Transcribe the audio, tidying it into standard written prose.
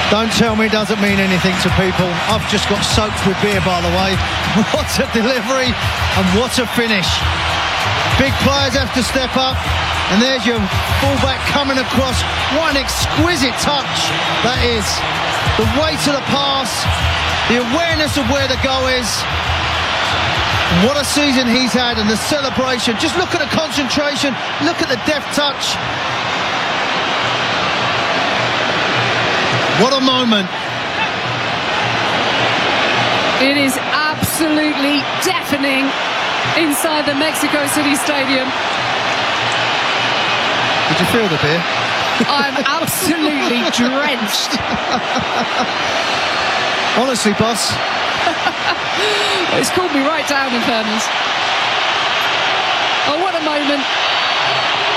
Don't tell me it doesn't mean anything to people. I've just got soaked with beer, by the way. What a delivery and what a finish. Big players have to step up. And there's your fullback coming across. What an exquisite touch that is. The weight of the pass, the awareness of where the goal is. And what a season he's had, and the celebration. Just look at the concentration, look at the deft touch. What a moment. It is absolutely deafening inside the Mexico City Stadium. Did you feel the beer? I'm absolutely drenched. Honestly, boss. It's cooled me right down, in fairness. Oh, what a moment.